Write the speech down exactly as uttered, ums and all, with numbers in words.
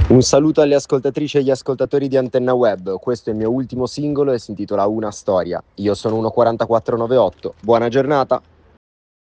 Un saluto alle ascoltatrici e agli ascoltatori di Antenna Web, questo è il mio ultimo singolo e si intitola Una storia. Io sono uno quarantaquattro novantotto, buona giornata!